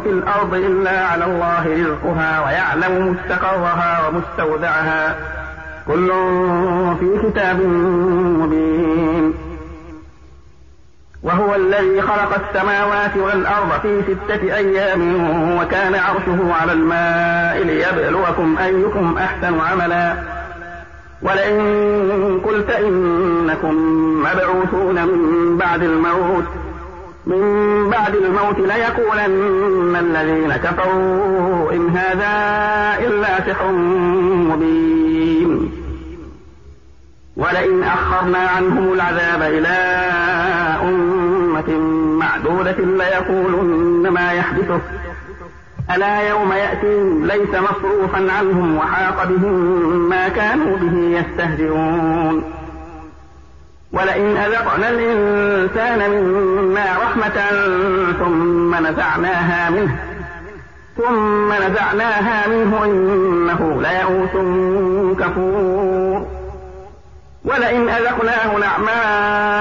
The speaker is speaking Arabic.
في الأرض إلا على الله رزقها ويعلم مستقرها ومستودعها كل في كتاب مبين. وهو الذي خلق السماوات والأرض في 6 أيام وكان عرشه على الماء ليبلوكم أيكم أحسن عملا. ولئن قلت إنكم مبعوثون من بعد الموت ليقولن الذين كفروا إن هذا إلا سحر مبين. ولئن أخرنا عنهم العذاب إلى أمة معدودة ليقولن ما يحدثه ألا يوم يأتيهم ليس مصروفا عنهم وحاق بهم ما كانوا به يستهزئون. ولئن أذقنا الإنسان منا رحمة ثم نزعناها منه إنه ليئوس كفور. ولئن أذقناه نعماء